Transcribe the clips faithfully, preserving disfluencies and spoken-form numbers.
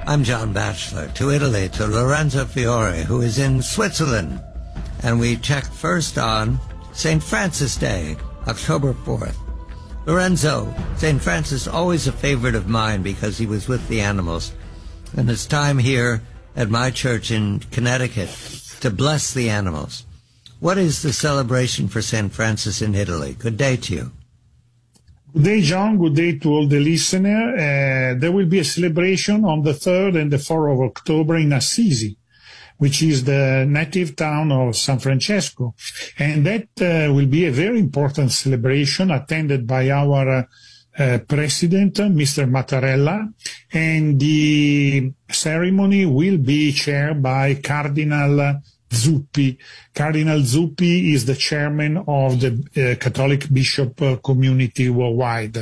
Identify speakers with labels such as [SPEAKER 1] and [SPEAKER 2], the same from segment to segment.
[SPEAKER 1] I'm John Batchelor. To Italy, to Lorenzo Fiore, who is in Switzerland. And we check first on Saint Francis Day, October fourth. Lorenzo, Saint Francis, always a favorite of mine because he was with the animals. And it's time here at my church in Connecticut to bless the animals. What is the celebration for Saint Francis in Italy? Good day to you.
[SPEAKER 2] Good day, John. Good day to all the listeners. Uh, there will be a celebration on the third and the fourth of October in Assisi, which is the native town of San Francesco. And that uh, will be a very important celebration attended by our uh, uh, president, Mister Mattarella. And the ceremony will be chaired by Cardinal Zuppi. Cardinal Zuppi is the chairman of the uh, Catholic Bishop uh, community worldwide.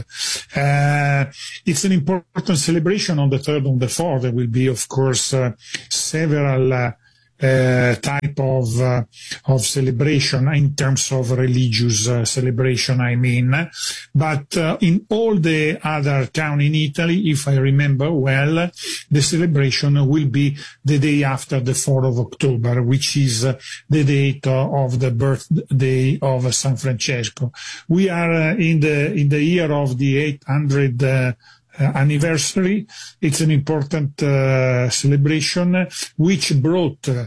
[SPEAKER 2] Uh, it's an important celebration on the third and the fourth. There will be, of course, uh, several uh, uh, type of uh, of celebration in terms of religious uh, celebration, I mean. But uh, in all the other town in Italy, if I remember well, the celebration will be the day after the fourth of October, which is uh, the date of the birthday of San Francesco. We are uh, in the in the year of the eight hundredth uh, Uh, anniversary. It's an important uh, celebration which brought uh,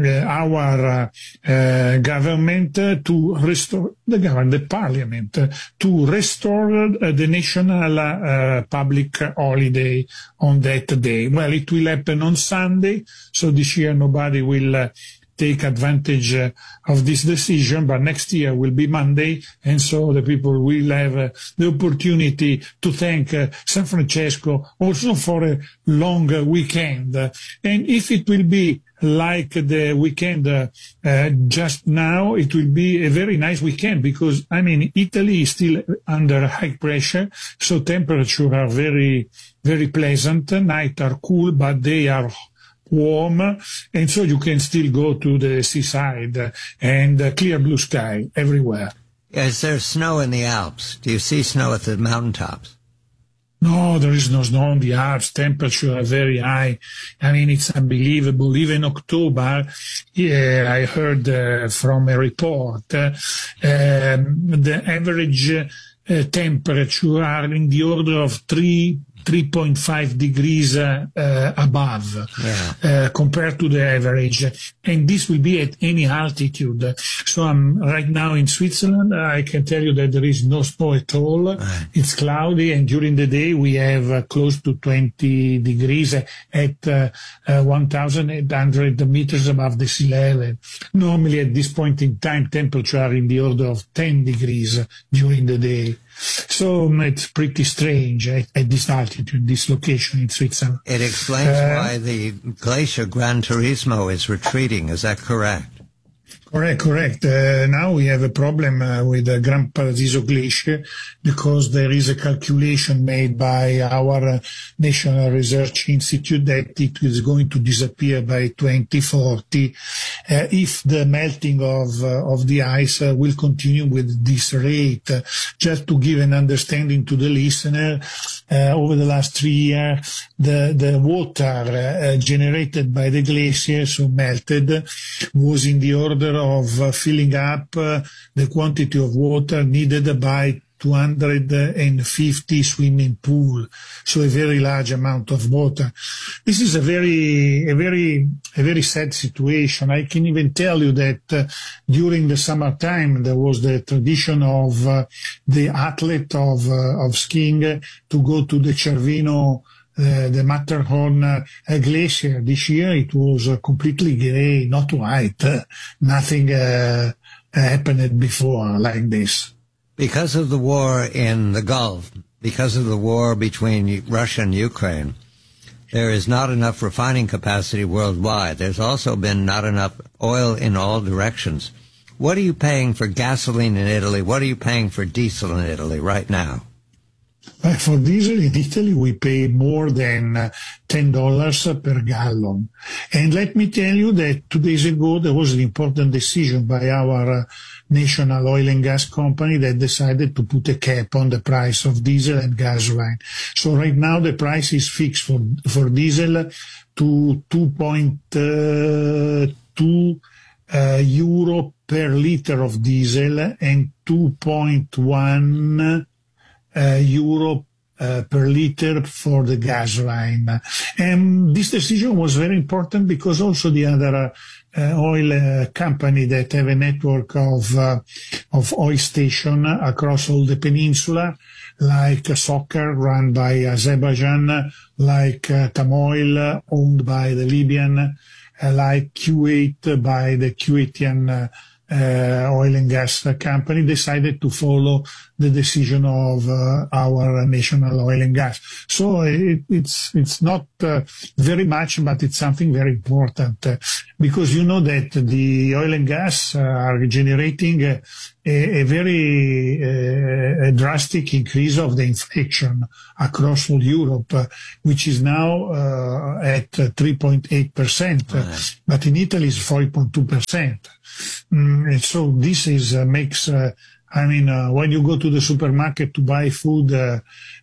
[SPEAKER 2] our uh, uh, government uh, to restore the government, the parliament, uh, to restore uh, the national uh, public holiday on that day. Well, it will happen on Sunday, so this year nobody will uh, take advantage uh, of this decision, but next year will be Monday, and so the people will have uh, the opportunity to thank uh, San Francesco also for a long uh, weekend. Uh, and if it will be like the weekend uh, uh, just now, it will be a very nice weekend because, I mean, Italy is still under high pressure, so temperatures are very, very pleasant. Nights are cool, but they are warm, and so you can still go to the seaside and uh, clear blue sky everywhere.
[SPEAKER 1] Is there snow in the Alps? Do you see snow at the mountaintops?
[SPEAKER 2] No, there is no snow on the Alps. Temperatures are very high. I mean, it's unbelievable. Even October, yeah, I heard uh, from a report, uh, um, the average uh, temperature are in the order of three three point five degrees uh, uh, above yeah. uh, compared to the average. And this will be at any altitude. So I'm right now in Switzerland. I can tell you that there is no snow at all. Right. It's cloudy, and during the day we have uh, close to twenty degrees at uh, uh, one thousand eight hundred meters above the sea level. Normally at this point in time, temperature are in the order of ten degrees during the day. So um, it's pretty strange at, at this altitude, this location in Switzerland.
[SPEAKER 1] It explains uh, why the glacier Gran Turismo is retreating. Is that correct?
[SPEAKER 2] Correct, correct. Uh, now we have a problem uh, with the Gran Paradiso Glacier because there is a calculation made by our uh, National Research Institute that it is going to disappear by twenty forty uh, if the melting of uh, of the ice uh, will continue with this rate. Uh, just to give an understanding to the listener, uh, over the last three years, the, the water uh, generated by the glacier, so melted, was in the order of uh, filling up uh, the quantity of water needed by two hundred fifty swimming pool, so a very large amount of water. This is a very, a very, a very sad situation. I can even tell you that uh, during the summertime there was the tradition of uh, the athlete of uh, of skiing uh, to go to the Cervino. Uh, the Matterhorn uh, glacier. This year it was uh, completely grey, not white. Uh, nothing uh, happened before like this.
[SPEAKER 1] Because of the war in the Gulf, because of the war between Russia and Ukraine, there is not enough refining capacity worldwide. There's also been not enough oil in all directions. What are you paying for gasoline in Italy? What are you paying for diesel in Italy right now?
[SPEAKER 2] But for diesel in Italy, we pay more than uh, ten dollars per gallon. And let me tell you that two days ago, there was an important decision by our uh, national oil and gas company that decided to put a cap on the price of diesel and gasoline. So right now, the price is fixed for, for diesel to two point two uh, euro per liter of diesel and two point one Uh, euro uh, per liter for the gasoline. And this decision was very important because also the other uh, oil uh, company that have a network of uh, of oil station across all the peninsula, like uh, Soccer run by Azerbaijan, like uh, Tamoil owned by the Libyan, uh, like Kuwait by the Kuwaitian uh, Uh, oil and gas company, decided to follow the decision of uh, our national oil and gas. So it, it's it's not uh, very much, but it's something very important uh, because you know that the oil and gas uh, are generating a, a, a very uh, a drastic increase of the inflation across all Europe, uh, which is now uh, at three point eight percent, right. But in Italy is four point two percent. Mm, so this is uh, makes, uh, I mean, uh, when you go to the supermarket to buy food, uh,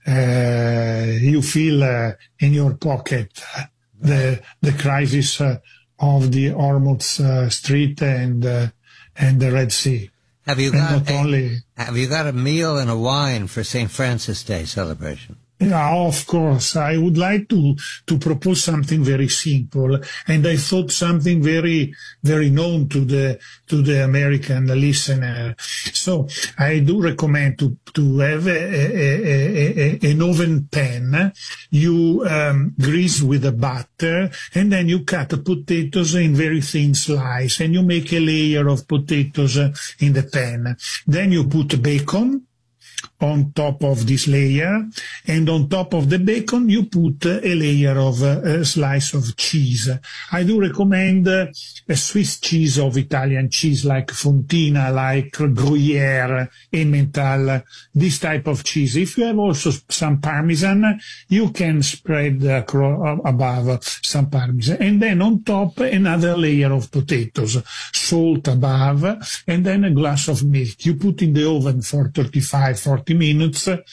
[SPEAKER 2] uh, you feel uh, in your pocket uh, the the crisis uh, of the Hormuz uh, Strait and uh, and the Red Sea.
[SPEAKER 1] Have you
[SPEAKER 2] and
[SPEAKER 1] got
[SPEAKER 2] not
[SPEAKER 1] a,
[SPEAKER 2] only,
[SPEAKER 1] have you got a meal and a wine for Saint Francis Day celebration?
[SPEAKER 2] Yeah, of course. I would like to, to propose something very simple. And I thought something very, very known to the, to the American listener. So I do recommend to, to have a, a, a, a, an oven pan. You, um, grease with the butter and then you cut the potatoes in very thin slice and you make a layer of potatoes in the pan. Then you put bacon on top of this layer, and on top of the bacon you put a layer of uh, a slice of cheese. I do recommend uh, a Swiss cheese of Italian cheese like Fontina, like Gruyere, Emmental, this type of cheese. If you have also some Parmesan, you can spread uh, above some Parmesan. And then on top another layer of potatoes, salt above, and then a glass of milk. You put in the oven for thirty-five, forty minutes uh,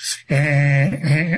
[SPEAKER 2] uh,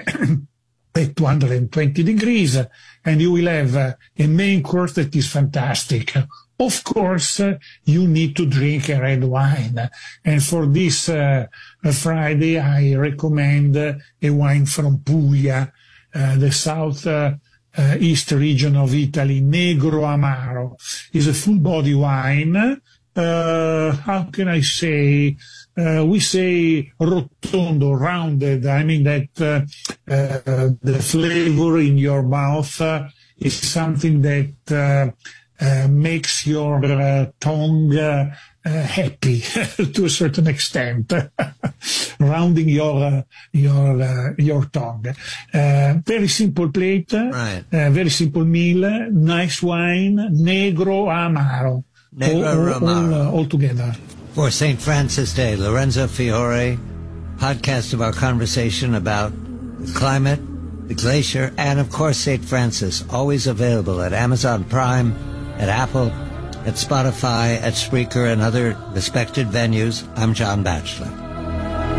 [SPEAKER 2] at two hundred twenty degrees, and you will have uh, a main course that is fantastic. Of course, uh, you need to drink a red wine, and for this uh, Friday I recommend uh, a wine from Puglia, uh, the south uh, uh, east region of Italy. Negro Amaro is a full body wine. Uh, how can I say? Uh, we say rotondo, rounded. I mean that uh, uh, the flavor in your mouth uh, is something that uh, uh, makes your uh, tongue uh, uh, happy to a certain extent, rounding your uh, your uh, your tongue. Uh, very simple plate,
[SPEAKER 1] right.
[SPEAKER 2] uh, very simple meal, nice wine, Negro Amaro.
[SPEAKER 1] Negro
[SPEAKER 2] all, all, all, uh, all together.
[SPEAKER 1] For Saint Francis Day, Lorenzo Fiore, podcast of our conversation about the climate, the glacier, and of course Saint Francis, always available at Amazon Prime, at Apple, at Spotify, at Spreaker, and other respected venues. I'm John Batchelor.